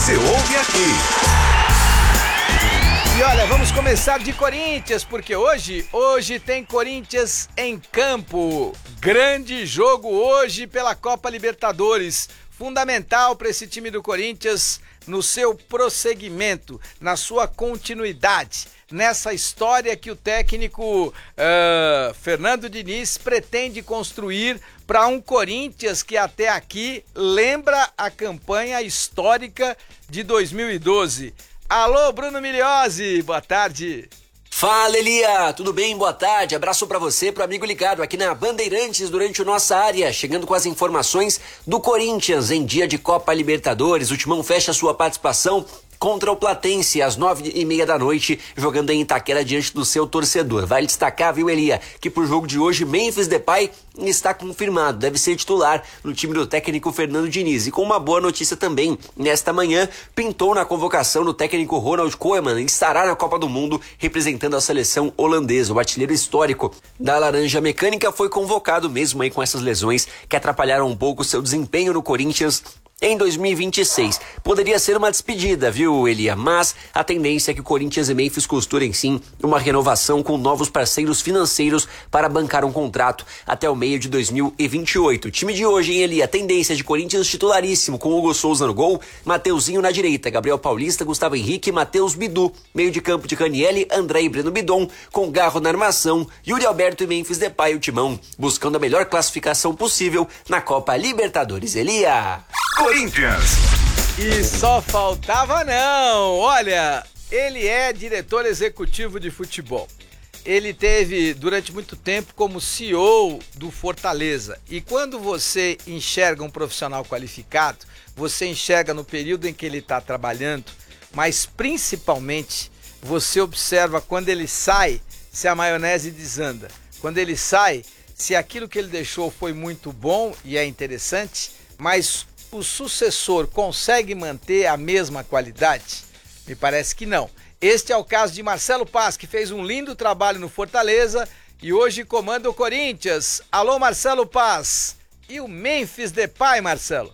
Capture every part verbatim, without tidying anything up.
você ouve aqui. E olha, vamos começar de Corinthians, porque hoje, hoje tem Corinthians em campo. Grande jogo hoje pela Copa Libertadores. Fundamental para esse time do Corinthians no seu prosseguimento, na sua continuidade, nessa história que o técnico uh, Fernando Diniz pretende construir para um Corinthians que até aqui lembra a campanha histórica de dois mil e doze. Alô, Bruno Miliozzi, boa tarde. Fala, Elia, tudo bem? Boa tarde, abraço pra você, pro amigo ligado aqui na Bandeirantes durante o Nossa Área, chegando com as informações do Corinthians em dia de Copa Libertadores. O Timão fecha sua participação contra o Platense às nove e meia da noite, jogando em Itaquera diante do seu torcedor. Vale destacar, viu, Elia, que pro jogo de hoje, Memphis Depay está confirmado, deve ser titular no time do técnico Fernando Diniz. E com uma boa notícia também, nesta manhã, pintou na convocação do técnico Ronald Koeman, estará na Copa do Mundo representando a seleção holandesa. O artilheiro histórico da Laranja Mecânica foi convocado mesmo aí com essas lesões que atrapalharam um pouco o seu desempenho no Corinthians em dois mil e vinte e seis. Poderia ser uma despedida, viu, Elia? Mas a tendência é que o Corinthians e Memphis costurem sim uma renovação com novos parceiros financeiros para bancar um contrato até o meio de dois mil e vinte e oito. O time de hoje, hein, Elia? Tendência de Corinthians titularíssimo, com Hugo Souza no gol, Mateuzinho na direita, Gabriel Paulista, Gustavo Henrique, Matheus Bidu. Meio de campo de Ranieri, André e Breno Bidon, com Garro na armação, Yuri Alberto e Memphis Depay, o Timão, buscando a melhor classificação possível na Copa Libertadores. Elia! Corinthians. E só faltava não. Olha, ele é diretor executivo de futebol. Ele teve durante muito tempo como C E O do Fortaleza. E quando você enxerga um profissional qualificado, você enxerga no período em que ele está trabalhando, mas principalmente você observa quando ele sai, se a maionese desanda. Quando ele sai, se aquilo que ele deixou foi muito bom e é interessante, mas o sucessor consegue manter a mesma qualidade? Me parece que não. Este é o caso de Marcelo Paz, que fez um lindo trabalho no Fortaleza e hoje comanda o Corinthians. Alô, Marcelo Paz. E o Memphis Depay, Marcelo?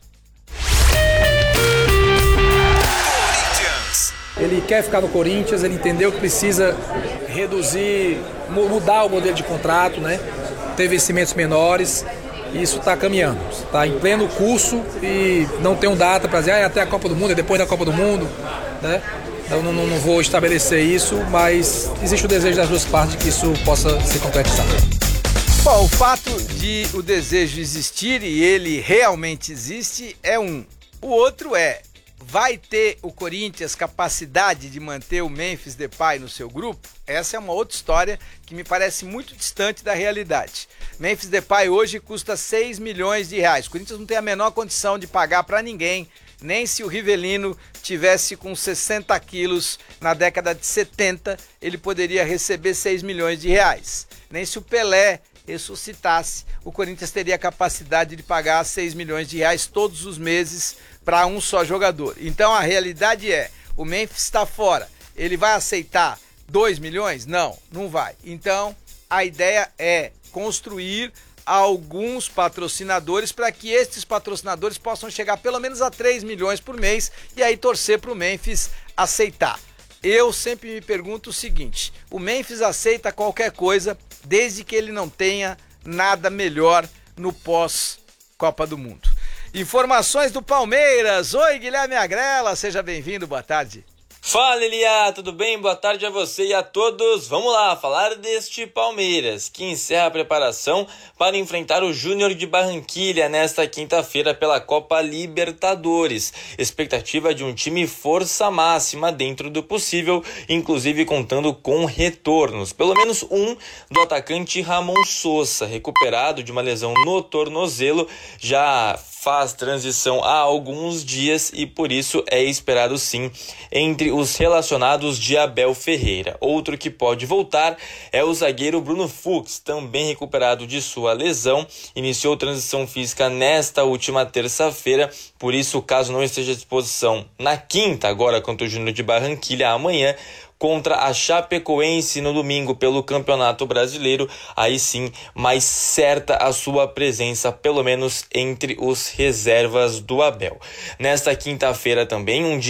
Corinthians. Ele quer ficar no Corinthians, ele entendeu que precisa reduzir, mudar o modelo de contrato, né? Ter vencimentos menores. Isso está caminhando, está em pleno curso e não tem um data para dizer ah, é até a Copa do Mundo, é depois da Copa do Mundo, né? Eu não, não, não vou estabelecer isso, mas existe o desejo das duas partes de que isso possa ser concretizado. Bom, o fato de o desejo existir e ele realmente existe é um. O outro é, vai ter o Corinthians capacidade de manter o Memphis Depay no seu grupo? Essa é uma outra história que me parece muito distante da realidade. Memphis Depay hoje custa seis milhões de reais. O Corinthians não tem a menor condição de pagar para ninguém, nem se o Rivelino tivesse com sessenta quilos na década de setenta, ele poderia receber seis milhões de reais. Nem se o Pelé ressuscitasse, o Corinthians teria a capacidade de pagar seis milhões de reais todos os meses para um só jogador. Então a realidade é, o Memphis está fora, ele vai aceitar dois milhões? Não, não vai. Então a ideia é construir alguns patrocinadores para que estes patrocinadores possam chegar pelo menos a três milhões por mês e aí torcer para o Memphis aceitar. Eu sempre me pergunto o seguinte, o Memphis aceita qualquer coisa desde que ele não tenha nada melhor no pós-Copa do Mundo. Informações do Palmeiras. Oi, Guilherme Agrela, seja bem-vindo, boa tarde. Fala, Elia, tudo bem? Boa tarde a você e a todos. Vamos lá, falar deste Palmeiras, que encerra a preparação para enfrentar o Júnior de Barranquilla nesta quinta-feira pela Copa Libertadores. Expectativa de um time força máxima dentro do possível, inclusive contando com retornos. Pelo menos um do atacante Ramon Sosa, recuperado de uma lesão no tornozelo, já faz transição há alguns dias e por isso é esperado sim entre os relacionados de Abel Ferreira. Outro que pode voltar é o zagueiro Bruno Fux, também recuperado de sua lesão, iniciou transição física nesta última terça-feira, por isso caso não esteja à disposição na quinta, agora contra o Júnior de Barranquilla amanhã, contra a Chapecoense no domingo pelo Campeonato Brasileiro, aí sim mais certa a sua presença, pelo menos entre os reservas do Abel. Nesta quinta-feira também, um dia